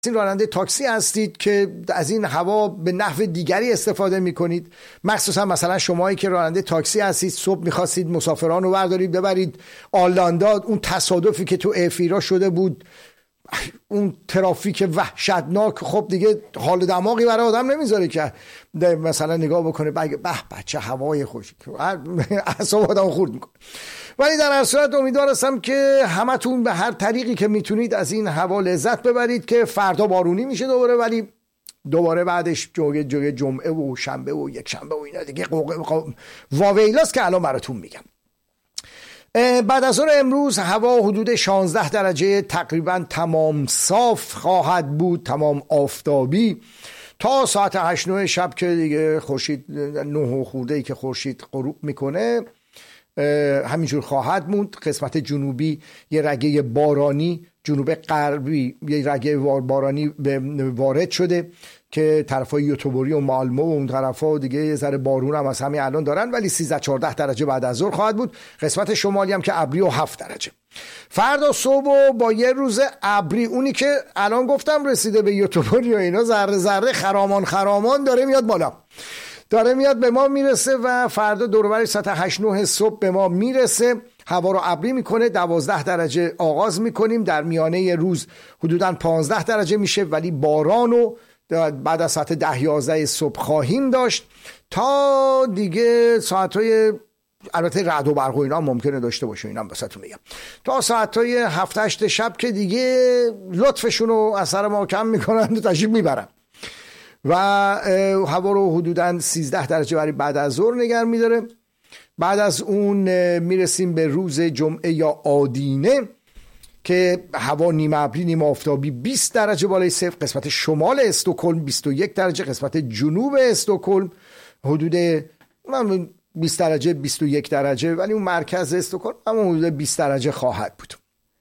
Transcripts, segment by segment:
این راننده تاکسی هستید که از این هوا به نحو دیگری استفاده میکنید، مخصوصا مثلا شمایی که راننده تاکسی هستید، صبح میخواستید مسافران رو بردارید ببرید آرلاندا، اون تصادفی که تو افیرا شده بود، اون ترافیک وحشتناک، خب دیگه حال دماغی برای آدم نمیذاره که مثلا نگاه بکنه بگه به بچه هوای خوشی، اعصاب آدم خورد میکنه. ولی در هر صورت امیدوار هستم که همتون به هر طریقی که میتونید از این هوا لذت ببرید که فردا بارونی میشه دوباره، ولی دوباره بعدش جوگه جمعه و شنبه و یک شنبه و اینا دیگه واویلاست که الان براتون میگم. بعد از اون امروز هوا حدود 16 درجه تقریبا تمام صاف خواهد بود، تمام آفتابی تا ساعت 8-9 شب که دیگه خورشید 9 خورده‌ای که خورشید غروب میکنه همینجور خواهد موند. قسمت جنوبی یه رگه بارانی، جنوب غربی یه رگه بارانی وارد شده که طرفای یوتوبوری و مالمو و اون طرفا دیگه یه ذره بارون هم از همین الان دارن، ولی 13-14 درجه بعد از ظهر خواهد بود. قسمت شمالی هم که ابری و 7 درجه. فردا صبح و با یه روز ابری، اونی که الان گفتم رسیده به یوتوبوری و اینا، ذره ذره خرامان داره میاد بالا، داره میاد به ما میرسه و فردا دور و بر ساعت 8-9 صبح به ما میرسه. هوا رو ابری میکنه، 12 درجه آغاز میکنیم، در میانه روز حدوداً 15 درجه میشه، ولی باران و بعد از ساعت 10-11 صبح خواهیم داشت تا دیگه ساعتهای، البته رعد و برق و اینا ممکنه داشته باشه، اینا واسهتون میگم، تا ساعتهای 7-8 شب که دیگه لطفشون رو از سر ما کم میکنن و تشریف میبرن و هوا رو حدوداً 13 درجه برای بعد از ظهر نگه میداره. بعد از اون میرسیم به روز جمعه یا آدینه که هوا نیمه ابری نیمه آفتابی، 20 درجه بالای صفر. قسمت شمال استکهلم 21 درجه، قسمت جنوب استکهلم حدود 20 درجه 21 درجه، ولی اون مرکز استکهلم هم حدود 20 درجه خواهد بود.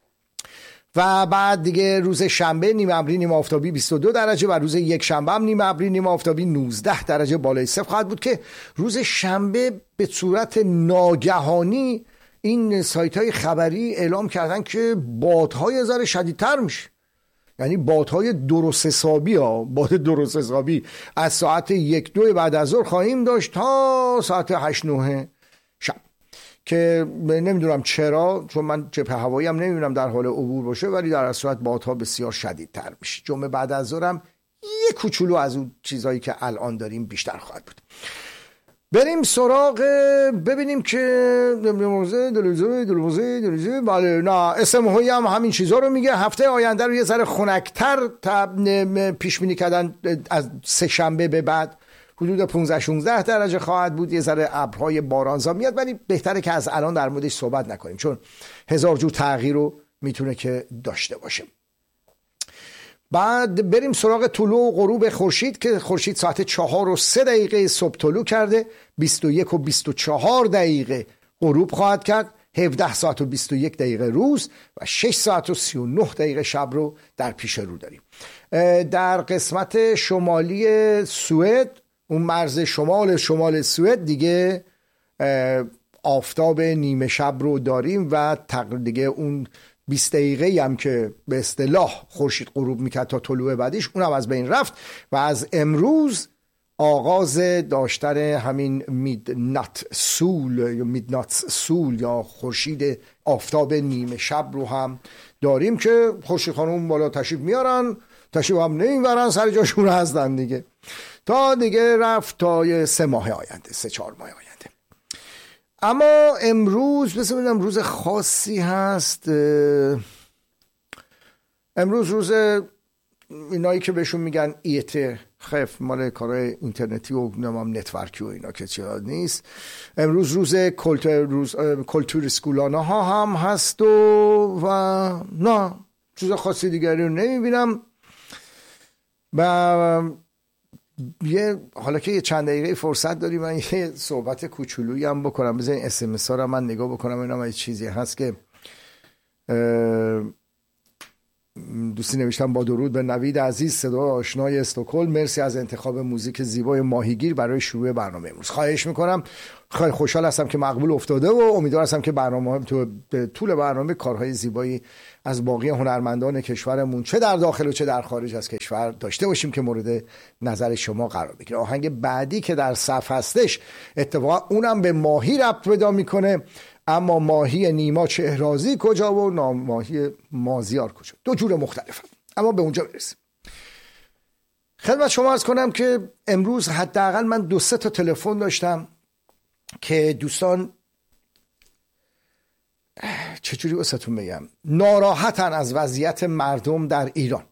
و بعد دیگه روز شنبه نیمه ابری نیمه آفتابی 22 درجه و روز یک شنبه هم نیمه ابری نیمه آفتابی 19 درجه بالای صفر خواهد بود که روز شنبه به صورت ناگهانی این سایت های خبری اعلام کردن که بادهای ذره شدیدتر میشه، یعنی بادهای درست حسابی باد درست حسابی از ساعت 1-2 بعد از ظهر خواهیم داشت تا ساعت 8-9 شب، که نمیدونم چرا، چون من جبهه هوایی هم نمیبینم در حال عبور باشه، ولی در اصل بادها بسیار شدیدتر میشه. جمعه بعد از ظهر هم یه کوچولو از اون چیزایی که الان داریم بیشتر خواهد بود. بریم سراغ ببینیم که دلوزه بله نه اسم هایی هم همین چیزا رو میگه. هفته آینده رو یه ذره خنک‌تر پیش بینی کردن، از سه شنبه به بعد حدود 15-16 درجه خواهد بود، یه ذره ابرهای بارانزا میاد، ولی بهتره که از الان در موردش صحبت نکنیم چون هزار جور تغییر رو میتونه که داشته باشه. بعد بریم سراغ طلوع و غروب خورشید که خورشید ساعت 4:03 صبح طلوع کرده، 21:24 غروب خواهد کرد، 17 ساعت و 21 دقیقه روز و 6 ساعت و 39 دقیقه شب رو در پیش رو داریم. در قسمت شمالی سوئد، اون مرز شمال سوئد دیگه آفتاب نیمه شب رو داریم و دیگه اون 20 دقیقه هم که به اصطلاح خورشید غروب میکرد تا طلوع بعدیش اونم از بین رفت و از امروز آغاز داشتن همین میدنات سول یا خورشید آفتاب نیمه شب رو هم داریم که خورشید خانم بالا تشریف میارن، تشریف هم نمیبرن، سر جاشون هستن دیگه تا دیگه رفت تا 3 ماه آینده، 3-4 ماه آینده. اما امروز بسیارم روز خاصی هست. امروز روز اینایی که بهشون میگن ایت خف، مال کارهای اینترنتی و نتورکی و اینا که چرا نیست. امروز روز کلتور اسکولانه ها هم هست و نه چیز خاصی دیگری رو نمیبینم. و حالا که یه چند دقیقه فرصت داری من یه صحبت کوچولویی هم بکنم. بذارین SMS ها رو من نگاه بکنم اینا یه چیزی هست که دوستی نوشتم با درود به نوید عزیز، صدا آشنای استکهلم، مرسی از انتخاب موزیک زیبای ماهیگیر برای شروع برنامه امروز. خواهش میکنم. خیلی خوشحال هستم که مقبول افتاده و امیدوار هستم که برنامه به طول برنامه کارهای زیبایی از باقی هنرمندان کشورمون چه در داخل و چه در خارج از کشور داشته باشیم که مورد نظر شما قرار بگیره. آهنگ بعدی که در صف هستش اتفاقا اونم به ماهی ربط پیدا میکنه، اما ماهی نیما چهرازی کجا و ماهی مازیار کجا، دو جور مختلف، اما به اونجا برسیم. خدمت شما عرض کنم که امروز حداقل من 2-3 تا تلفن داشتم که دوستان چجوری واسهتون بگم ناراحتن از وضعیت مردم در ایران،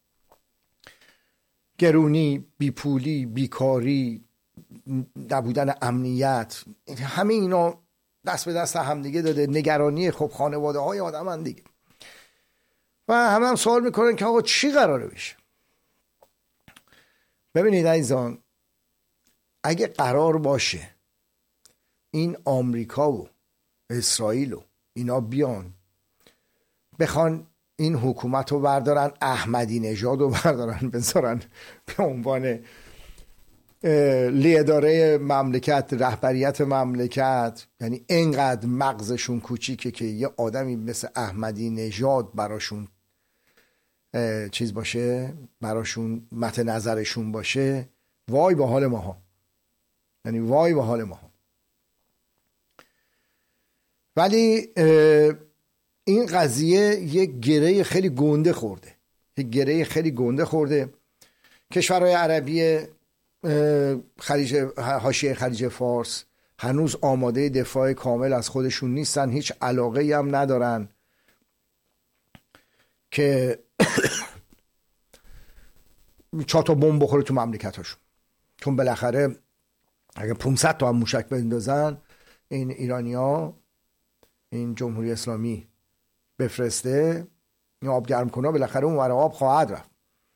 گرونی، بیپولی، بیکاری، نبودن امنیت، همه اینا دست به دست هم دیگه داده، نگرانی خب خانواده های آدم هم دیگه، و هم سوال میکنن که آقا چی قراره بشه. ببینید عزیزان، اگه قرار باشه این آمریکا و اسرائیل و اینا بیان بخوان این حکومت رو بردارن، احمدی نژاد رو بردارن بذارن به عنوان لیداره مملکت، رهبریت مملکت، یعنی انقدر مغزشون کوچیکه که یه آدمی مثل احمدی نژاد براشون چیز باشه، براشون مد نظرشون باشه، وای به حال ماها، یعنی وای به حال ماها. ولی این قضیه یک گره خیلی گنده خورده، یک گره خیلی گنده خورده. کشورهای عربی حاشیه خلیج فارس هنوز آماده دفاع کامل از خودشون نیستن، هیچ علاقه‌ای هم ندارن که 4 تا بمب بخوره تو مملکتاشون، چون بالاخره اگه 500 تا هم موشک بندازن این ایرانیا، این جمهوری اسلامی بفرسته این آب گرم کنه، بالاخره اون ور آب خواهد رفت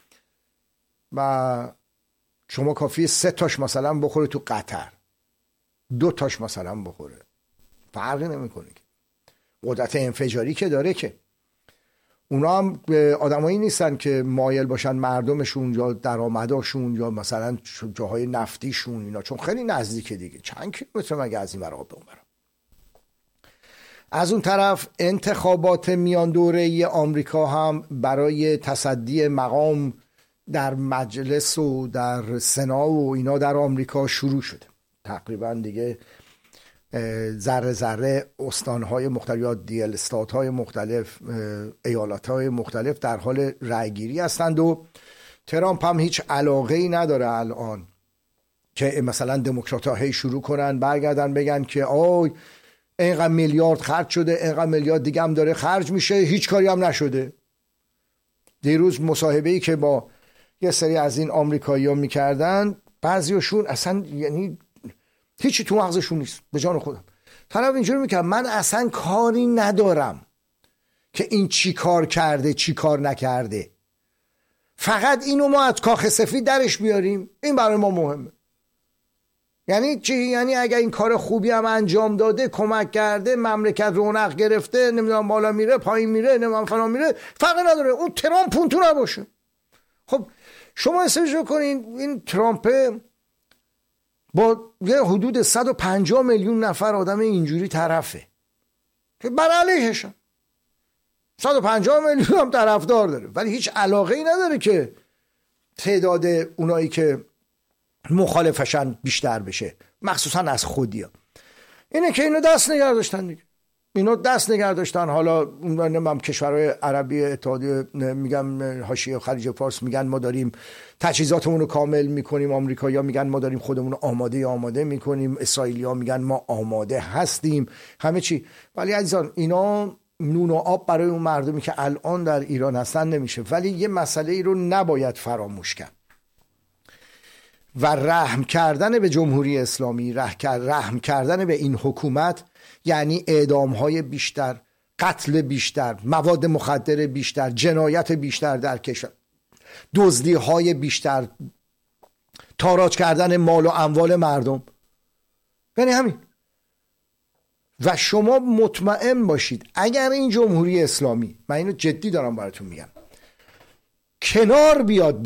و شما کافیه 3 تاش مثلا بخوره تو قطر، 2 تاش مثلا بخوره، فرقی نمیکنه که قدرت انفجاری که داره. که اونا هم آدمایی نیستن که مایل باشن مردمشون یا درآمداشون یا مثلا جاهای نفتیشون اینا، چون خیلی نزدیکه دیگه، چند کیلومتر مگه از این ور به اون ور. از اون طرف انتخابات میان دوره آمریکا هم برای تصدی مقام در مجلس و در سنا و اینا در آمریکا شروع شده. تقریبا دیگه ذره ذره استانهای مختلف یا دیل استاتهای مختلف، ایالتهای مختلف در حال رأیگیری هستند و ترامپ هم هیچ علاقه‌ای نداره الان که مثلا دموکرات‌ها هی شروع کنن برگردن بگن که آی اینقدر میلیارد خرج شده، اینقدر میلیارد دیگه هم داره خرج میشه، هیچ کاری هم نشده. دیروز مصاحبه‌ای که با یه سری از این آمریکایی‌ها میکردن، بعضیاشون اصلا یعنی هیچی تو مغزشون نیست. به جان خودم طرف اینجوری میکنه من اصلا کاری ندارم که این چی کار کرده چی کار نکرده، فقط اینو ما از کاخ سفید درش بیاریم، این برای ما مهمه. یعنی چی؟ یعنی اگر این کار خوبی هم انجام داده، کمک کرده، مملکت رونق گرفته، نمیدونم بالا میره پایین میره، نمیدونم فلان میره، فرقی نداره اون ترامپ اون تو نباشه. خب شما استفاده کنین این ترامپ با یه حدود 150 میلیون نفر آدم اینجوری طرفه که بر علیهشن، 150 میلیون هم طرفدار داره، ولی هیچ علاقه ای نداره که تعداد اونایی که مخالفشن بیشتر بشه، مخصوصا از خودیا. اینه که اینو دست نگه داشتن دیگه، اینو دست نگه داشتن. حالا نمیم کشورهای عربی اتحادیه میگن حاشیه خلیج فارس میگن ما داریم تجهیزاتمون رو کامل میکنیم، آمریکایی‌ها میگن ما داریم خودمون رو آماده میکنیم، اسرائیلی‌ها میگن ما آماده هستیم، همه چی. ولی عزیزان اینا نون و آب برای اون مردمی که الان در ایران هستن نمیشه. ولی یه مسئله ای رو نباید فراموش کرد و رحم کردن به جمهوری اسلامی، رحم کردن به این حکومت یعنی اعدام‌های بیشتر، قتل بیشتر، مواد مخدر بیشتر، جنایت بیشتر در کشور، دزدی‌های بیشتر، تاراج کردن مال و اموال مردم، یعنی همین. و شما مطمئن باشید اگر این جمهوری اسلامی، من اینو جدی دارم براتون میگم، کنار بیاد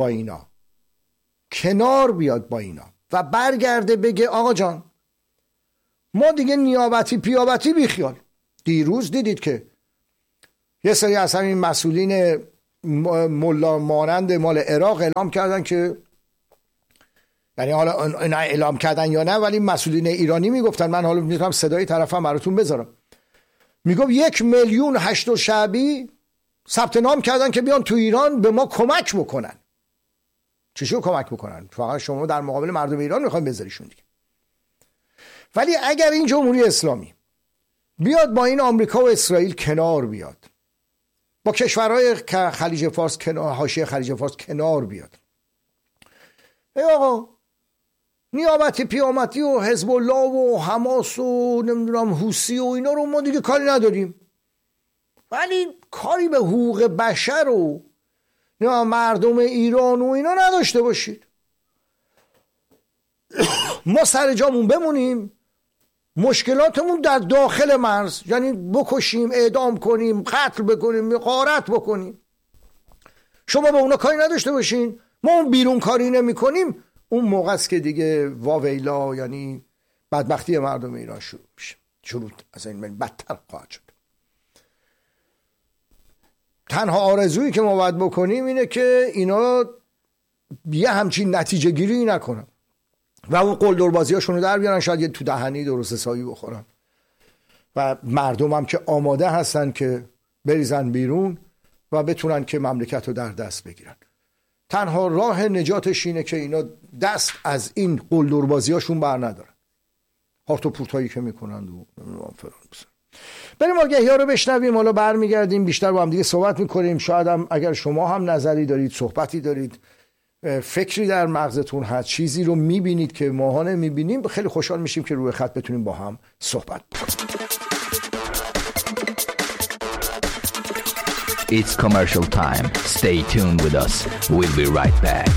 با اینا و برگرده بگه آقا جان ما دیگه نیابتی پیابتی بیخیال. دیروز دیدید که یه سری از همین مسئولین ملا مانند مال عراق اعلام کردن که، یعنی حالا اینا اعلام کردن یا نه، ولی مسئولین ایرانی میگفتن، من حالا میتونم صدای طرفم براتون بذارم، میگفت 1,000,008 شعبی ثبت نام کردن که بیان تو ایران به ما کمک بکنن. چیشو کمک بکنن؟ فقط شما در مقابل مردم ایران میخواین بذاریشون دیگه. ولی اگر این جمهوری اسلامی بیاد با این آمریکا و اسرائیل کنار بیاد، با کشورهای خلیج فارس کنار، حاشیه خلیج فارس کنار بیاد، ای آقا نیابتی پیامتی و حزب الله و حماس و نمیدونم حوثی و اینا رو ما دیگه کاری نداریم، ولی کاری به حقوق بشر و مردم ایران و اینا نداشته باشید. ما سر جامون بمونیم، مشکلاتمون در داخل مرز، یعنی بکشیم، اعدام کنیم، قتل بکنیم، غارت بکنیم، شما به اونا کاری نداشته باشین، ما اون بیرون کاری نمی کنیم. اون موقع است که دیگه واویلا، یعنی بدبختی مردم ایران شروع میشه. شروع از این من بدتر خواهد شد. تنها آرزویی که ما باید بکنیم اینه که اینا یه همچین نتیجه گیری نکنن و اون قلدر بازی هاشون رو در بیارن، شاید یه تو دهنی درست حسابی بخورن و مردم هم که آماده هستن که بریزن بیرون و بتونن که مملکت رو در دست بگیرن. تنها راه نجاتش اینه که اینا دست از این قلدر بازی هاشون بر ندارن، هارت و پورتایی که میکنند و فلان. بریم آگهی ها رو بشنویم، حالا برمیگردیم بیشتر با هم دیگه صحبت میکنیم. شاید هم اگر شما هم نظری دارید، صحبتی دارید، فکری در مغزتون هست، چیزی رو میبینید که ماها نمیبینیم، خیلی خوشحال میشیم که روی خط بتونیم با هم صحبت کنیم. It's commercial time. Stay tuned with us. We'll be right back.